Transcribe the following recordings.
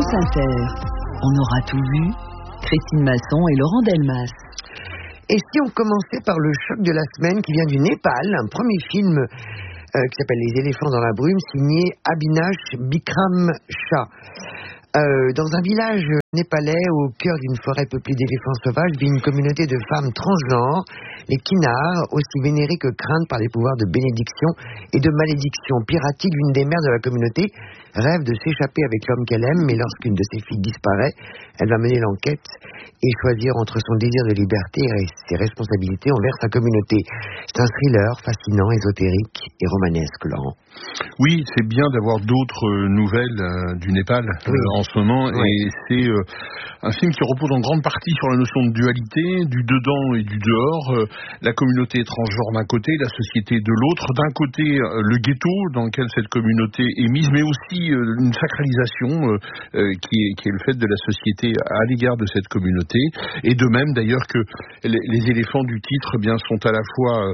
France Inter. On aura tout vu. Christine Masson et Laurent Delmas. Et si on commençait par le choc de la semaine qui vient du Népal, un premier film qui s'appelle Les éléphants dans la brume, signé Abhinash Bikram Shah. Dans un village népalais au cœur d'une forêt peuplée d'éléphants sauvages vit une communauté de femmes transgenres, les Kinars, aussi vénérées que craintes par les pouvoirs de bénédiction et de malédiction. Piratique, l'une des mères de la communauté rêve de s'échapper avec l'homme qu'elle aime, mais lorsqu'une de ses filles disparaît, elle va mener l'enquête et choisir entre son désir de liberté et ses responsabilités envers sa communauté. C'est un thriller fascinant, ésotérique et romanesque, Laurent. Oui, c'est bien d'avoir d'autres nouvelles du Népal en ce moment, et c'est un film qui repose en grande partie sur la notion de dualité, du dedans et du dehors, la communauté transgenre d'un côté, la société de l'autre, d'un côté le ghetto dans lequel cette communauté est mise, mais aussi une sacralisation qui est le fait de la société à l'égard de cette communauté, et de même d'ailleurs que les éléphants du titre sont à la fois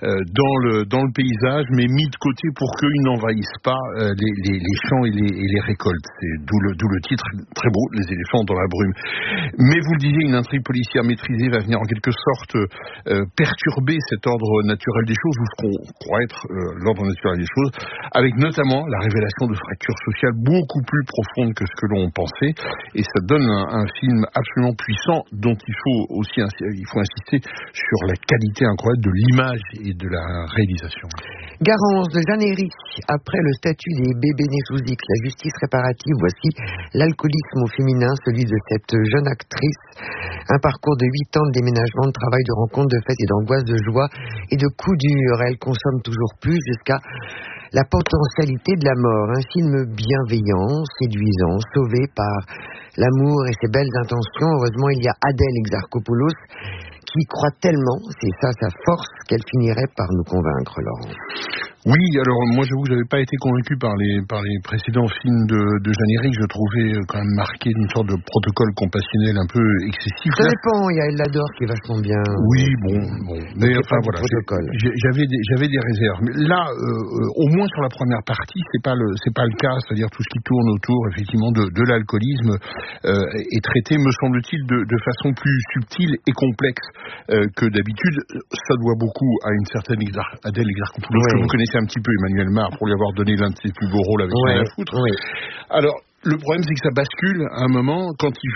dans le paysage, mais mis de côté pour qu'ils n'envahissent pas les champs et les récoltes. C'est d'où le titre très beau, Les éléphants dans la brume. Mais vous le disiez, une intrigue policière maîtrisée va venir en quelque sorte perturber cet ordre naturel des choses, ou ce qu'on croit être l'ordre naturel des choses, avec notamment la révélation de fractures sociales beaucoup plus profondes que ce que l'on pensait, et ça donne un film absolument puissant dont il faut insister sur la qualité incroyable de l'image et de la réalisation. Garance de Jeanne Herry. Après le statut des bébés nés sous X, la justice réparative, voici l'alcoolisme au féminin, celui de cette jeune actrice. Un parcours de 8 ans de déménagement, de travail, de rencontres, de fêtes et d'angoisse, de joie et de coups durs. Elle consomme toujours plus jusqu'à la potentialité de la mort. Un film bienveillant, séduisant, sauvé par l'amour et ses belles intentions. Heureusement, il y a Adèle Exarchopoulos qui croit tellement, c'est ça sa force, qu'elle finirait par nous convaincre, Laurent. Oui, alors moi j'avoue que j'avais pas été convaincu par les précédents films de Jeanne Herry, que je trouvais quand même marqué d'une sorte de protocole compassionnel un peu excessif. Ça dépend, il y a Elle l'adore qui est vachement bien. Oui, bon, mais enfin voilà, j'avais des réserves. Mais là, au moins sur la première partie, c'est pas le cas, c'est-à-dire tout ce qui tourne autour effectivement de l'alcoolisme est traité, me semble-t-il, de façon plus subtile et complexe que d'habitude. Ça doit beaucoup à une certaine Adèle Exarchopoulos, que vous connaissez un petit peu, Emmanuel Mar, pour lui avoir donné l'un de ses plus beaux rôles avec Rien à foutre. Alors, le problème, c'est que ça bascule à un moment quand il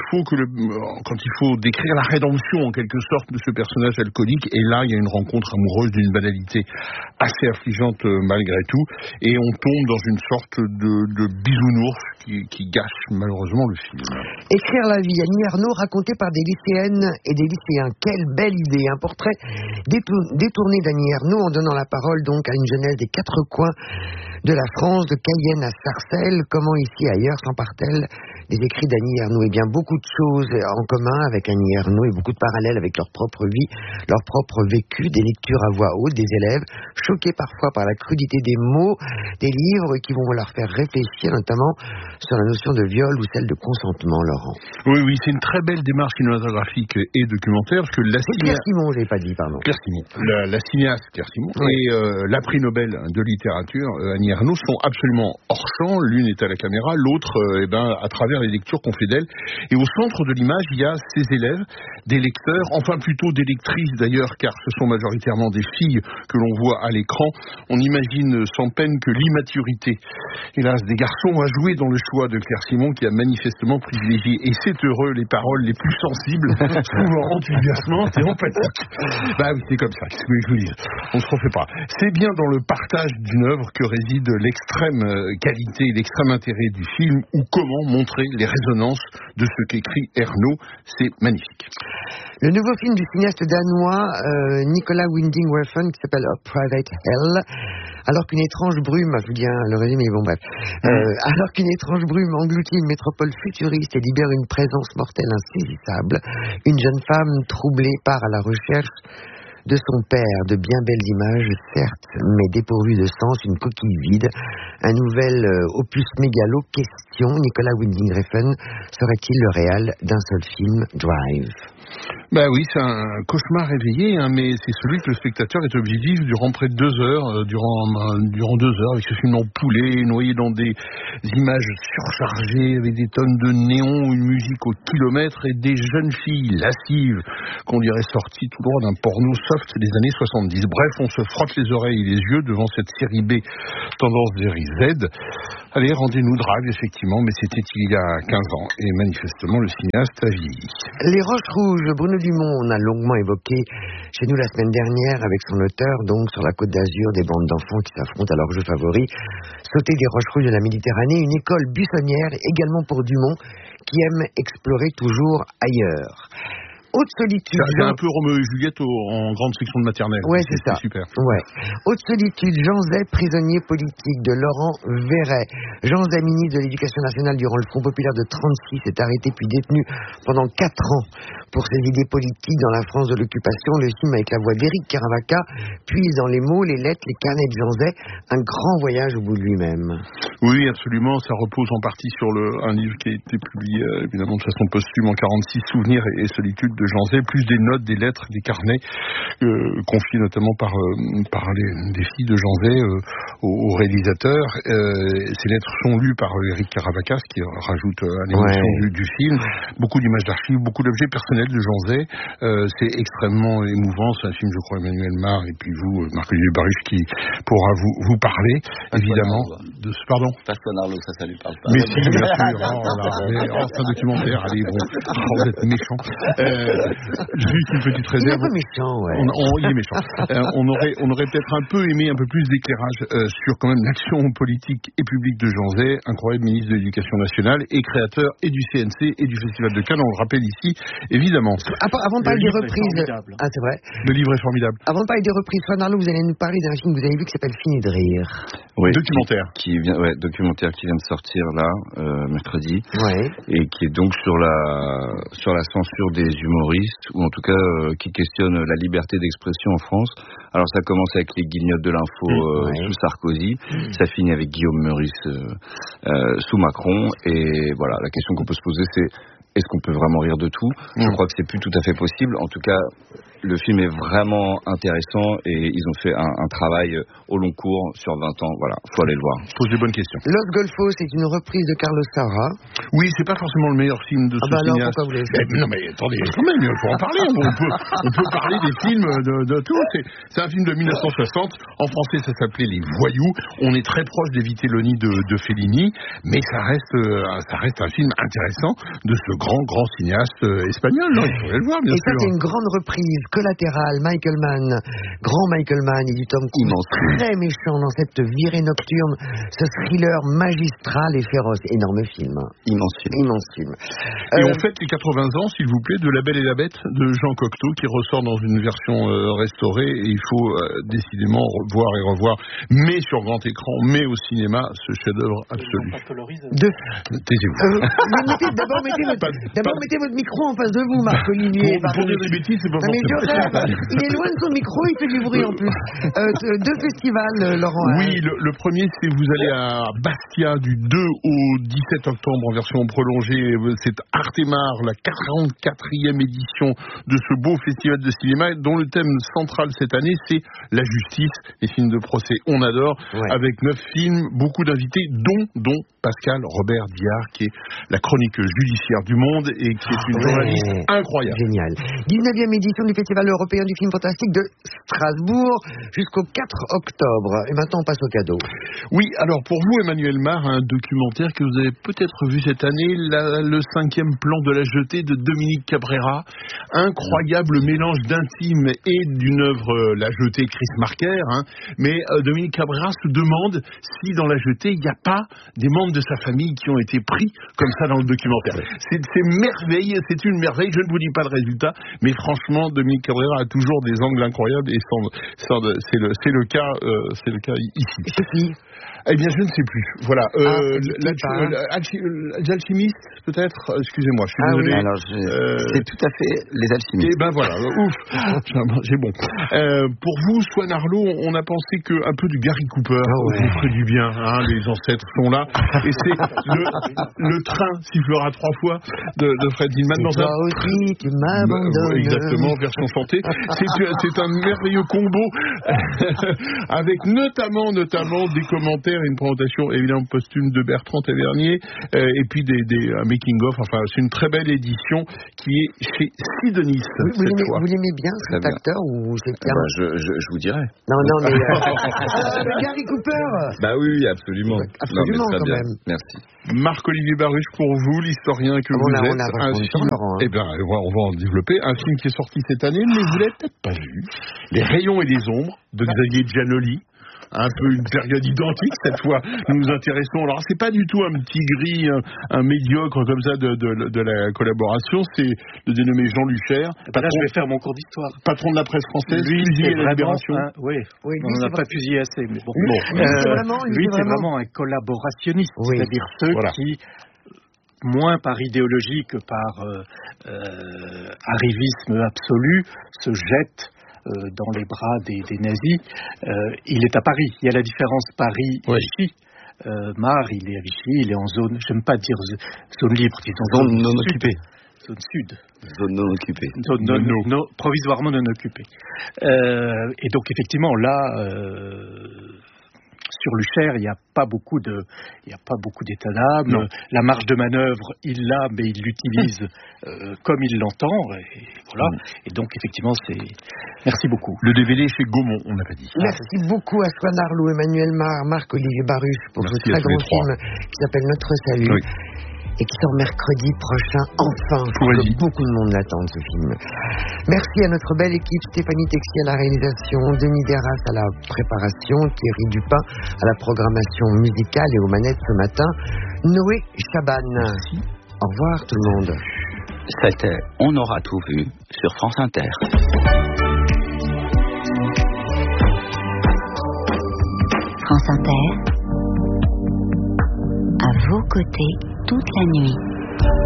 faut décrire la rédemption en quelque sorte de ce personnage alcoolique, et là il y a une rencontre amoureuse d'une banalité assez affligeante malgré tout, et on tombe dans une sorte de bisounours qui gâche malheureusement le film. Écrire la vie, Annie Ernaux, racontée par des lycéennes et des lycéens. Quelle belle idée, un portrait détourné d'Annie Ernaux en donnant la parole donc à une jeunesse des quatre coins de la France, de Cayenne à Sarcelles. Comment ici et ailleurs s'emparent-elles les écrits d'Annie Ernaux? Eh bien, beaucoup de choses en commun avec Annie Ernaux et beaucoup de parallèles avec leur propre vie, leur propre vécu, des lectures à voix haute, des élèves choqués parfois par la crudité des mots, des livres qui vont leur faire réfléchir notamment sur la notion de viol ou celle de consentement, Laurent. Oui, c'est une très belle démarche cinématographique et documentaire, parce que Claire Simon, je l'ai pas dit, pardon. Claire Simon, la cinéaste Claire Simon et la prix Nobel de littérature Annie Ernaux sont absolument hors champ. L'une est à la caméra, l'autre à travers les lectures qu'on fait d'elle. Et au centre de l'image, il y a ses élèves, des lecteurs, enfin plutôt des lectrices d'ailleurs, car ce sont majoritairement des filles que l'on voit à l'écran. On imagine sans peine que l'immaturité, hélas, des garçons a joué dans le choix de Claire Simon, qui a manifestement privilégié, et c'est heureux, les paroles les plus sensibles, souvent enthousiasmantes et empathiques. Bah oui, c'est comme ça, qu'est-ce que je vous dis, on se refait pas. C'est bien dans le partage d'une œuvre que réside l'extrême qualité, l'extrême intérêt du film, ou comment montrer les résonances de ce qu'écrit Ernaux. C'est magnifique. Le nouveau film du cinéaste danois Nicolas Winding Refn qui s'appelle A Private Hell. Alors qu'une étrange brume, je vous dis le résumé, bon bref, alors qu'une étrange brume engloutit une métropole futuriste et libère une présence mortelle insaisissable, une jeune femme troublée part à la recherche de son père, de bien belles images, certes, mais dépourvues de sens, une coquille vide. Un nouvel opus mégalo. Question, Nicolas Winding Refn serait-il le réal d'un seul film, Drive? Bah oui, c'est un cauchemar réveillé, mais c'est celui que le spectateur est obligé de vivre durant près de 2 heures, durant 2 heures, avec ce film en poulet, noyé dans des images surchargées, avec des tonnes de néons, une musique au kilomètre et des jeunes filles lascives qu'on dirait sorties tout droit d'un porno soft des années 70. Bref, on se frotte les oreilles et les yeux devant cette série B tendance série Z. Allez, rendez-nous drague, effectivement, mais c'était il y a 15 ans et manifestement le cinéaste a vieilli. Les Roches Rouges, Bruno Dumont, on a longuement évoqué chez nous la semaine dernière avec son auteur, donc sur la Côte d'Azur, des bandes d'enfants qui s'affrontent à leur jeu favori. Sauter des Roches Rouges de la Méditerranée, une école buissonnière également pour Dumont qui aime explorer toujours ailleurs. Haute solitude. C'est un peu Roméo et Juliette en grande section de maternelle. Ouais, c'est ça. Super. Ouais. Haute solitude, Jean Zay, prisonnier politique, de Laurent Verret. Jean Zay, ministre de l'Éducation nationale durant le Front populaire de 36, est arrêté puis détenu pendant 4 ans pour ses idées politiques dans la France de l'occupation. Le film avec la voix d'Éric Caravaca puise dans les mots, les lettres, les carnets de Jean Zay, un grand voyage au bout de lui-même. Oui, absolument. Ça repose en partie sur un livre qui a été publié évidemment de façon posthume en 46, Souvenirs et solitude de Jean Zay, plus des notes, des lettres, des carnets confiés notamment par des filles de Jean Zay au réalisateur. Ces lettres sont lues par Éric Caravaca, ce qui rajoute à l'émotion du film. Beaucoup d'images d'archives, beaucoup d'objets personnels de Jean Zay. C'est extrêmement émouvant. C'est un film, je crois, Emmanuel Mar et puis vous, Marc-Olivier Baruch, qui pourra vous parler, évidemment. Pardon. Pascal Arlo, ça lui parle pas. Mais si, bien sûr. C'est un documentaire. Allez, vous êtes méchant. Juste une petite réserve. Il est un peu méchant, ouais. Il est méchant. On aurait peut-être un peu aimé un peu plus d'éclairage sur quand même l'action politique et publique de Jean Zay, incroyable ministre de l'Éducation nationale et créateur et du CNC et du Festival de Cannes. On le rappelle ici, évidemment. Avant de parler des reprises, c'est vrai. Le livre est formidable. Avant de parler des reprises, Fred Arlo, vous allez nous parler d'un film que vous avez vu qui s'appelle Fini de rire. Oui, documentaire. Documentaire qui vient de sortir là, mercredi. Ouais. Et qui est donc sur la censure des humoristes, ou en tout cas qui questionne la liberté d'expression en France. Alors ça commence avec les guignols de l'info sous Sarkozy, ça finit avec Guillaume Meurice sous Macron, et voilà, la question qu'on peut se poser c'est: est-ce qu'on peut vraiment rire de tout ? Je crois que c'est plus tout à fait possible. En tout cas, le film est vraiment intéressant et ils ont fait un travail au long cours sur 20 ans. Voilà, faut aller le voir. Je pose des bonnes questions. Los Golfos, c'est une reprise de Carlos Saura. Oui, c'est pas forcément le meilleur film de ce cinéaste. Alors pourquoi vous l'avez fait ? Non mais attendez, quand même, il faut en parler. On peut parler des films de tout. C'est un film de 1960. En français, ça s'appelait Les Voyous. On est très proche des Vitelloni de Fellini, mais ça reste un film intéressant de ce grand cinéaste espagnol. Non, il faudrait le voir, bien sûr. Et ça, c'est une grande reprise. Collatéral, Michael Mann, grand Michael Mann et du Tom Cruise, très méchant dans cette virée nocturne, ce thriller magistral et féroce. Énorme film. Immense film. Et on fête les 80 ans, s'il vous plaît, de La Belle et la Bête de Jean Cocteau, qui ressort dans une version restaurée, et il faut décidément voir et revoir, mais sur grand écran, mais au cinéma, ce chef-d'œuvre absolu. Taisez-vous. D'abord, mettez votre micro en face de vous, Marc-Olivier. Pour dire des bêtises, c'est pas forcément. Il est loin de son micro, il fait du bruit en plus. 2 festivals, Laurent. Oui, le premier, c'est vous allez à Bastia du 2 au 17 octobre en version prolongée. C'est Artemar, la 44e édition de ce beau festival de cinéma, dont le thème central cette année, c'est la justice, les films de procès. On adore, avec 9 films, beaucoup d'invités, dont Pascal Robert Diard, qui est la chronique judiciaire du Monde et qui est une journaliste incroyable. Génial. 19e édition du Festival européen du film fantastique de Strasbourg jusqu'au 4 octobre. Et maintenant, on passe au cadeau. Oui, alors pour vous, Emmanuel Mar, un documentaire que vous avez peut-être vu cette année, le 5e plan de la jetée de Dominique Cabrera. Incroyable mélange d'intime et d'une œuvre, La jetée, Chris Marker. Mais Dominique Cabrera se demande si dans La jetée, il n'y a pas des membres de sa famille qui ont été pris comme ça dans le documentaire. C'est merveille, c'est une merveille. Je ne vous dis pas le résultat, mais franchement, Dominique Cabrera a toujours des angles incroyables et c'est le cas ici. C'est qui ? Eh bien, je ne sais plus. Voilà. L'alchimiste, peut-être. Excusez-moi, je suis désolé. Oui. Alors, c'est tout à fait Les Alchimistes. Eh ben voilà, ouf, j'ai bon. pour vous, Swan Arlo, on a pensé que un peu du Gary Cooper vous ferait du bien. Hein, les ancêtres sont là. Et c'est le train sifflera 3 fois de Fred Zinman. Toi aussi, tu m'abandonnes. Exactement, version chantée. C'est un merveilleux combo avec notamment des commentaires et une présentation évidemment posthume de Bertrand Tavernier et puis un making-of. Enfin, c'est une très belle édition qui est chez Sidonis. Vous l'aimez bien cet acteur ou c'est bien je vous dirais. Non, mais Gary Cooper. Bah oui, absolument. Absolument, non, mais quand bien. même. Merci. Marc-Olivier Baruch, pour vous, l'historien que vous êtes, un film, eh ben, on va en développer, un film qui est sorti cette année, mais vous l'avez peut-être pas vu. Les rayons et les ombres de Xavier Giannoli. Un peu une période identique cette fois. Nous nous intéressons. Alors c'est pas du tout un petit gris, un médiocre comme ça de la collaboration. C'est le dénommé Jean Luchère. Là, je vais faire mon cours d'histoire. Patron de la presse française. Lui, fusillé c'est à la Libération. Oui, on n'a pas fusillé assez. Mais bon. Lui, c'est vraiment un collaborationniste, c'est-à-dire ceux qui, moins par idéologie que par arrivisme absolu, se jettent dans les bras des nazis. Il est à Paris. Il y a la différence Paris-Vichy. Mar, il est à Vichy, il est en zone, j'aime pas dire zone libre, disons zone non occupée. Zone sud. Zone non occupée. Zone provisoirement non occupée. Et donc effectivement là, sur Luchère, il n'y a pas beaucoup d'état d'âme. La marge de manœuvre, il l'a, mais il l'utilise comme il l'entend. Et voilà. Et donc, effectivement, merci beaucoup. Le DVD chez Gaumont, on n'a pas dit. Merci beaucoup à Swan Arlo, Emmanuel Mar, Marc-Olivier Baruch pour ce très grand film qui s'appelle Notre Salut. Oui. Et qui sort mercredi prochain, enfin. Que beaucoup de monde l'attend, ce film. Merci à notre belle équipe, Stéphanie Texier à la réalisation, Denis Derras à la préparation, Thierry Dupin à la programmation musicale et aux manettes ce matin, Noé Chaban. Merci. Au revoir tout le monde. C'était On aura tout vu sur France Inter. France Inter, à vos côtés toute la nuit.